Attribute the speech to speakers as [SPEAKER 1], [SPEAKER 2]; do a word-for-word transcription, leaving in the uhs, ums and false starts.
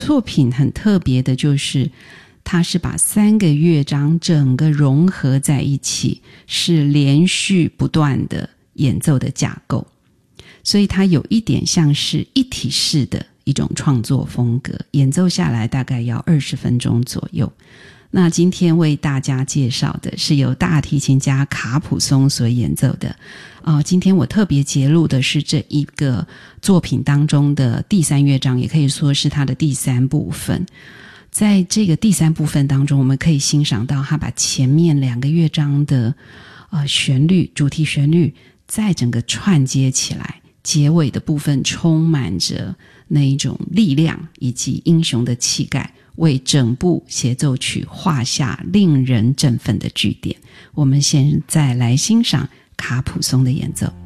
[SPEAKER 1] 作品很特别的就是它是把三个乐章整个融合在一起，是连续不断的演奏的架构，所以它有一点像是一体式的一种创作风格，演奏下来大概要二十分钟左右。那今天为大家介绍的是由大提琴家卡普松所演奏的、呃、今天我特别节录的是这一个作品当中的第三乐章，也可以说是它的第三部分。在这个第三部分当中，我们可以欣赏到他把前面两个乐章的呃旋律主题旋律再整个串接起来，结尾的部分充满着那一种力量以及英雄的气概，为整部协奏曲画下令人振奋的句点。我们现在来欣赏卡普松的演奏。